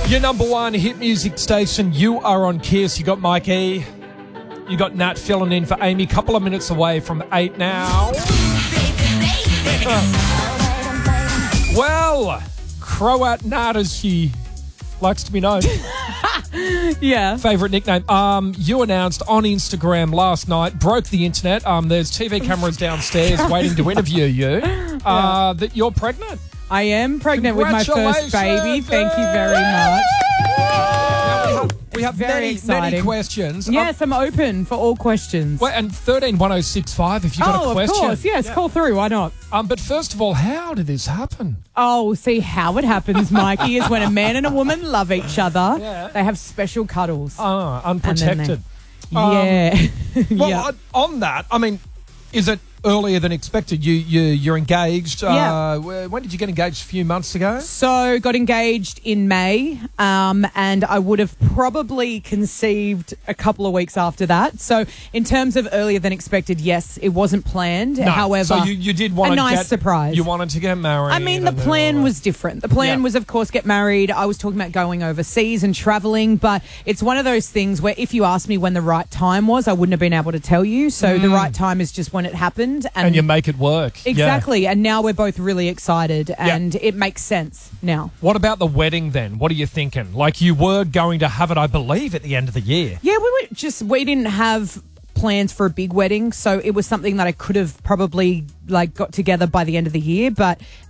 Your number one hit music station, you are on Kiss. You got Mike E. You got Nat filling in for Amy. Couple of minutes away from 8 now. Well, Croat Nat, as she likes to be known. Yeah. Favourite nickname. You announced on Instagram last night, broke the internet. There's TV cameras downstairs waiting to interview you. That you're pregnant. I am pregnant with my first baby. Thank you very much. We have Very many exciting. questions. Yes, I'm open for all questions. Well, and 131065 if you've got a question. Of course. Yes, call through. Why not? But first of all, how did this happen? Oh, see how it happens, Mikey, is when a man and a woman love each other, they have special cuddles. Unprotected. Yeah. Well, Yeah. on that, I mean, is it earlier than expected? You're engaged. Yeah. When did you get engaged? A few months ago? So got engaged in May, and I would have probably conceived a couple of weeks after that. So in terms of earlier than expected, yes, it wasn't planned. No. However, so you did want a to nice surprise. You wanted to get married. I mean, the plan was different. The plan was, of course, get married. I was talking about going overseas and traveling, but it's one of those things where if you asked me when the right time was, I wouldn't have been able to tell you. So the right time is just when it happened. And you make it work. Exactly. Yeah. And now we're both really excited and it makes sense now. What about the wedding then? What are you thinking? Like you were going to have it, I believe, at the end of the year. Yeah, we didn't have plans for a big wedding, so it was something that I could have probably got together by the end of the year, but